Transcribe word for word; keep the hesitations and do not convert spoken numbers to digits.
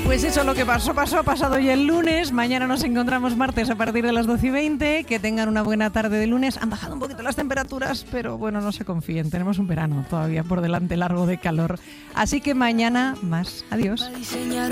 Pues eso, lo que pasó, pasó, ha pasado ya el lunes. Mañana nos encontramos martes a partir de las doce y veinte. Que tengan una buena tarde de lunes. Han bajado un poquito las temperaturas, pero bueno, no se confíen. Tenemos un verano todavía por delante largo de calor. Así que mañana más. Adiós.